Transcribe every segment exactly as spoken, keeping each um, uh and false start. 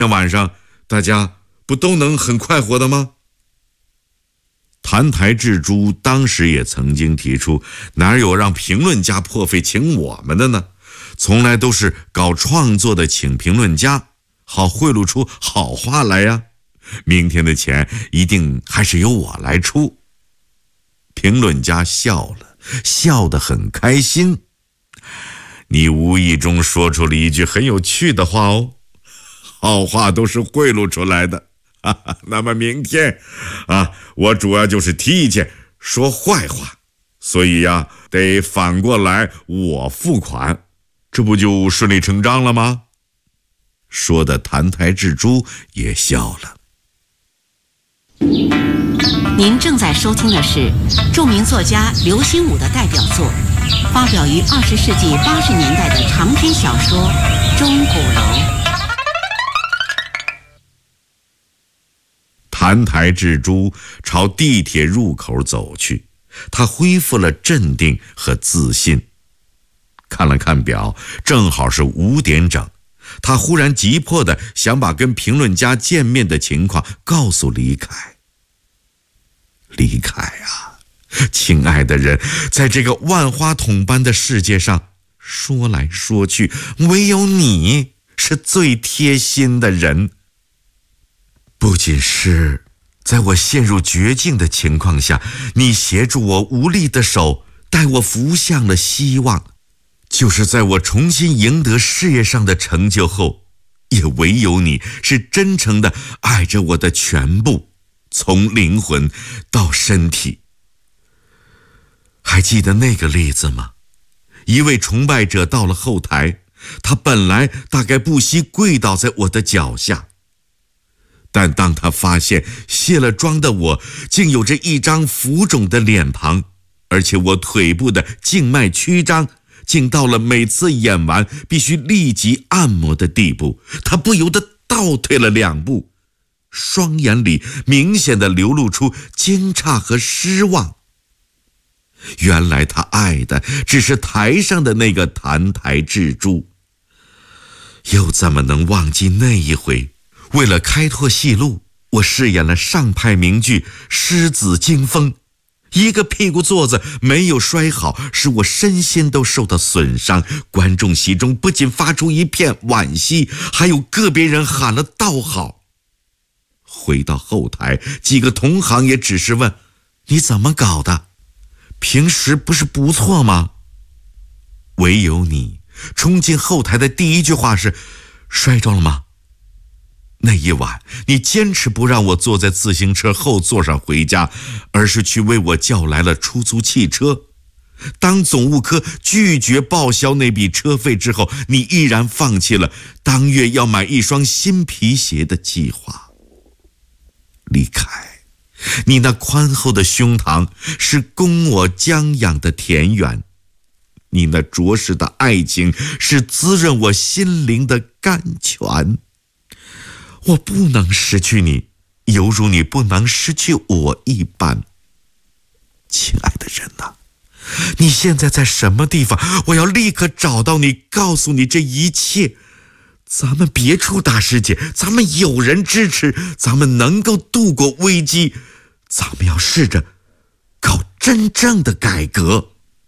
那晚上大家不都能很快活的吗？澹台智珠当时也曾经提出，哪有让评论家破费请我们的呢？从来都是搞创作的请评论家，好贿赂出好话来呀。明天的钱一定还是由我来出。评论家笑了，笑得很开心。你无意中说出了一句很有趣的话哦，好话都是贿赂出来的。哈哈，那么明天啊，我主要就是提意见，说坏话，所以呀，得反过来我付款，这不就顺理成章了吗？说的澹台智珠也笑了。 您正在收听的是著名作家刘心武的代表作，发表于二十世纪八十年代的长篇小说《钟鼓楼》。 澹台智珠朝地铁入口走去，他恢复了镇定和自信。看了看表，正好是五点整。他忽然急迫地想把跟评论家见面的情况告诉李凯。李凯啊，亲爱的人，在这个万花筒般的世界上，说来说去，唯有你是最贴心的人。不仅是在我陷入绝境的情况下，你协助我无力的手带我扶向了希望，就是在我重新赢得事业上的成就后，也唯有你是真诚地爱着我的全部，从灵魂到身体。还记得那个例子吗？一位崇拜者到了后台，他本来大概不惜跪倒在我的脚下，但当他发现卸了妆的我竟有着一张浮肿的脸庞，而且我腿部的静脉曲张竟到了每次演完必须立即按摩的地步，他不由得倒退了两步，双眼里明显地流露出惊诧和失望。原来他爱的只是台上的那个澹台智珠。又怎么能忘记那一回，为了开拓戏路，我饰演了上派名剧《狮子惊风》，一个屁股座子没有摔好，使我身心都受到损伤。观众席中不仅发出一片惋惜，还有个别人喊了道好。回到后台，几个同行也只是问，你怎么搞的？平时不是不错吗？唯有你冲进后台的第一句话是，摔着了吗？那一晚，你坚持不让我坐在自行车后座上回家，而是去为我叫来了出租汽车。当总务科拒绝报销那笔车费之后，你毅然放弃了当月要买一双新皮鞋的计划。李凯，你那宽厚的胸膛是供我将养的田园，你那着实的爱情是滋润我心灵的甘泉。我不能失去你，犹如你不能失去我一般。亲爱的人啊，你现在在什么地方？我要立刻找到你，告诉你这一切。咱们别出大师姐，咱们有人支持，咱们能够度过危机，咱们要试着搞真正的改革。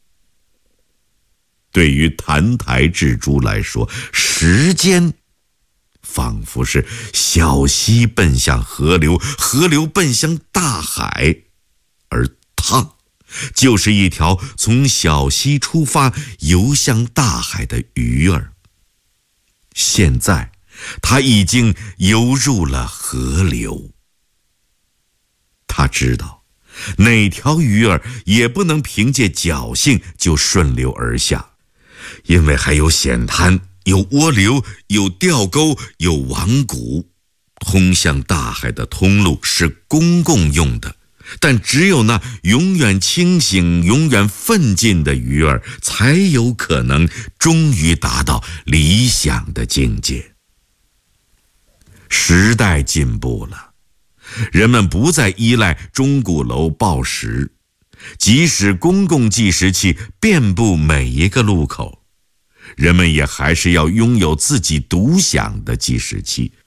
对于澹台智珠来说，时间仿佛是小溪奔向河流，河流奔向大海，而他就是一条从小溪出发游向大海的鱼儿。现在他已经游入了河流。他知道哪条鱼儿也不能凭借侥幸就顺流而下，因为还有险滩，有涡流，有钓钩，有网谷。通向大海的通路是公共用的，但只有那永远清醒、永远奋进的鱼儿，才有可能终于达到理想的境界。时代进步了，人们不再依赖钟鼓楼报时，即使公共计时器遍布每一个路口，人们也还是要拥有自己独享的计时器，